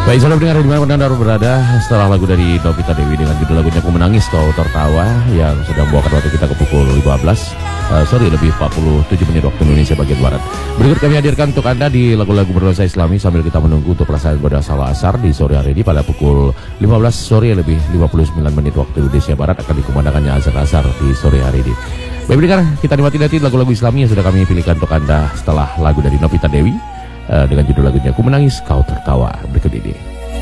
Baik, saudara pendengar di mana Anda berada, setelah lagu dari Novita Dewi dengan judul lagunya Ku Menangis Kau Tertawa yang sedang membawakan waktu kita ke pukul 15 lebih 47 menit waktu Indonesia bagian Barat. Berikut kami hadirkan untuk Anda di lagu-lagu bernuansa Islami sambil kita menunggu untuk pelaksanaan ibadah salat asar di sore hari ini pada pukul 15 sore lebih 59 menit waktu Indonesia Barat akan dikumandangkannya azan asar di sore hari ini. Baik pendengar, kita nikmati lagu-lagu Islami yang sudah kami pilihkan untuk Anda setelah lagu dari Novita Dewi dengan judul lagunya Ku Menangis Kau Tertawa berikut ini.